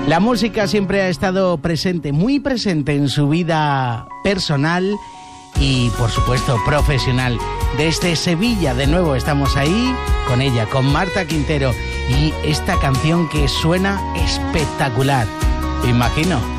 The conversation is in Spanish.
La música siempre ha estado presente, muy presente en su vida personal y, por supuesto, profesional. Desde Sevilla, de nuevo, estamos ahí con ella, con Marta Quintero, y esta canción que suena espectacular, imagino.